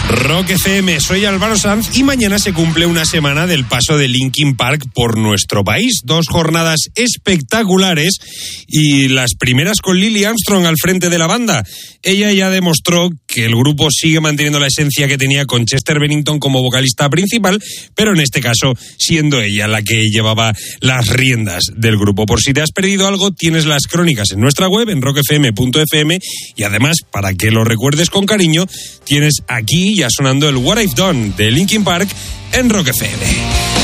Rock FM, soy Álvaro Sanz y mañana se cumple una semana del paso de Linkin Park por nuestro país. 2 jornadas espectaculares y las primeras con Lily Armstrong al frente de la banda. Ella ya demostró que el grupo sigue manteniendo la esencia que tenía con Chester Bennington como vocalista principal, pero en este caso siendo ella la que llevaba las riendas del grupo. Por si te has perdido algo, tienes las crónicas en nuestra web, en rockfm.fm, y además, para que lo recuerdes con cariño, tienes aquí ya sonando el What I've Done de Linkin Park en Rock FM.